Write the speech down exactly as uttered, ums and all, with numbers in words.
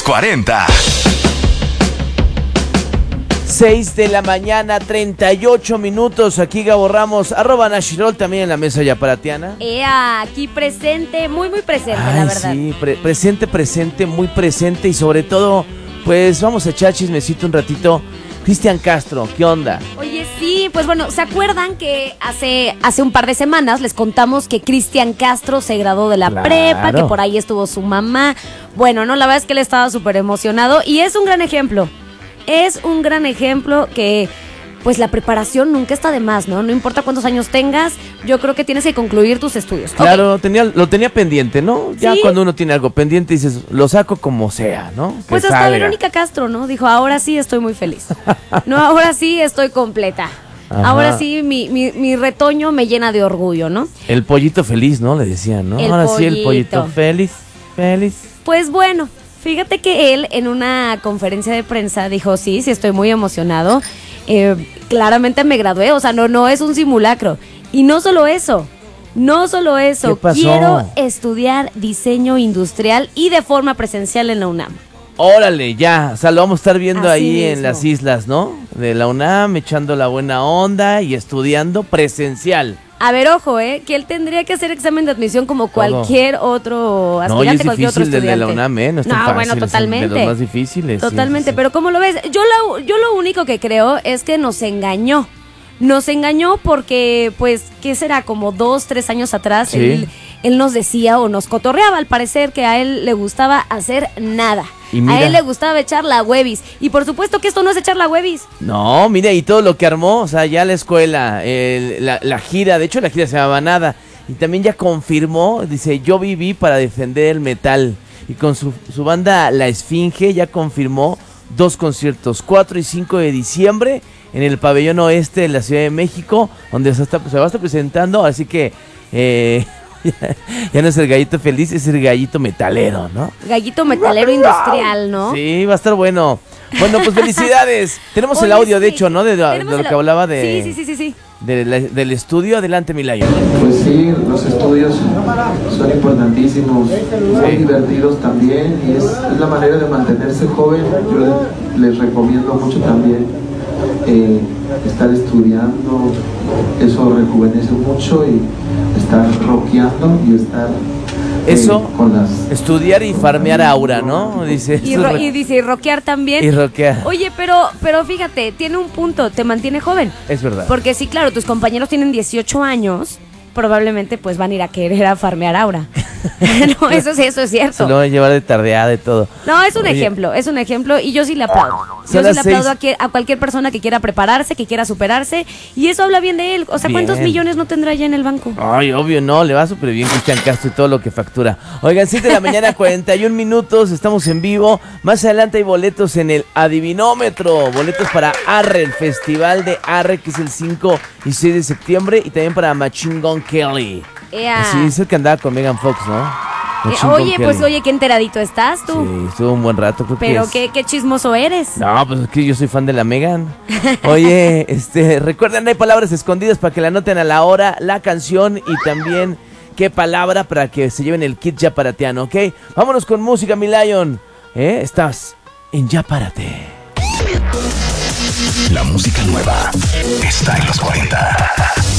cuarenta. seis de la mañana, treinta y ocho minutos. Aquí Gabo Ramos, arroba Nashirol, también en la mesa yaparatiana. Ea, aquí presente, muy, muy presente, Ay, la verdad. sí, pre- presente, presente, muy presente. Y sobre todo, pues vamos a echar chismecito un ratito. Cristian Castro, ¿qué onda? Oye, sí, pues bueno, ¿se acuerdan que hace, hace un par de semanas les contamos que Cristian Castro se graduó de la Claro. prepa, que por ahí estuvo su mamá? Bueno, no, la verdad es que él estaba súper emocionado y es un gran ejemplo. Es un gran ejemplo que, pues la preparación nunca está de más, ¿no? No importa cuántos años tengas, yo creo que tienes que concluir tus estudios. Claro, tenía, lo tenía pendiente, ¿no? Ya Sí. cuando uno tiene algo pendiente dices, lo saco como sea, ¿no? Que Pues hasta salga. Verónica Castro, ¿no? Dijo, ahora sí estoy muy feliz. No, ahora sí estoy completa. Ajá. Ahora sí mi, mi, mi retoño me llena de orgullo, ¿no? El pollito feliz, ¿no? Le decían, ¿no? El Ahora sí, el pollito. pollito feliz, feliz. Pues bueno, fíjate que él en una conferencia de prensa dijo, sí, sí estoy muy emocionado. Eh, claramente me gradué, o sea, no, no es un simulacro. Y no solo eso, no solo eso, ¿Qué pasó? quiero estudiar diseño industrial y de forma presencial en la UNAM. Órale, ya, o sea, lo vamos a estar viendo Así ahí en mismo. las islas, ¿no? De la UNAM, echando la buena onda y estudiando presencial. A ver, ojo, ¿eh? Que él tendría que hacer examen de admisión como cualquier otro No, y es aspirante, cualquier otro difícil el de estudiante. la UNAM, ¿eh? No es tan fácil, bueno, es totalmente. de los más difíciles. sí, Totalmente, sí, sí. pero ¿cómo lo ves? Yo lo, yo lo único que creo es que nos engañó. Nos engañó porque, pues, ¿qué será? Como dos, tres años atrás, Sí. él, él nos decía o nos cotorreaba, al parecer, que a él le gustaba hacer nada. Y mira. A él le gustaba echar la huevis. Y por supuesto que esto no es echar la huevis. No, mire, y todo lo que armó, o sea, ya la escuela, el- la, la gira, de hecho la gira se llamaba Nada, y también ya confirmó, dice, yo viví para defender el metal, y con su, su banda La Esfinge ya confirmó dos conciertos, cuatro y cinco de diciembre, en el pabellón oeste de la Ciudad de México, donde se, está, se va a estar presentando, así que eh, ya, ya no es el gallito feliz, es el gallito metalero, ¿no? Gallito metalero industrial, ¿no? Sí, va a estar bueno. Bueno, pues felicidades. Tenemos el Oye, audio, de sí, hecho, ¿no? De, de tenemos lo el- que hablaba de, Sí, sí, sí, sí, sí. de la- del estudio. Adelante, Milayo. Pues sí, los estudios son importantísimos, son divertidos también y es, es la manera de mantenerse joven. Yo les recomiendo mucho también eh, estar estudiando, eso rejuvenece mucho y estar rockeando y estar eh, Eso, con las... estudiar y farmear aura, ¿no? Dice. Y, esto ro- es re- y dice, y rockear también. y rockear. Oye, pero, pero fíjate, tiene un punto, te mantiene joven. Es verdad. Porque sí, claro, tus compañeros tienen dieciocho años, probablemente pues van a ir a querer a farmear aura. No, eso sí, eso es Se cierto. lo va a llevar de tardeada y todo. No, es un Oye, ejemplo, es un ejemplo y yo sí le aplaudo. Son Yo sí las le aplaudo seis. a, que- a cualquier persona que quiera prepararse, que quiera superarse y eso habla bien de él. O sea, ¿cuántos Bien. millones no tendrá ya en el banco? Ay, obvio, no, le va súper bien Cristian Castro y todo lo que factura. Oigan, siete de la mañana, cuarenta y un minutos, estamos en vivo. Más adelante hay boletos en el Adivinómetro, boletos para Arre, el festival de Arre, que es el cinco y seis de septiembre, y también para Machine Gun Kelly. Ea. Sí, es el que andaba con Megan Fox, ¿no? Eh, Machine Gun oye, pues Kelly. oye, qué enteradito estás tú. Sí, estuvo un buen rato, creo que Pero es. qué, qué chismoso eres. No, pues es que yo soy fan de la Megan. Oye, este, recuerden, hay palabras escondidas para que la anoten a la hora, la canción y también qué palabra para que se lleven el kit Yaparatiano, ¿ok? Vámonos con música, mi Lion. ¿Eh? Estás en Yaparate. La música nueva está en los cuarenta.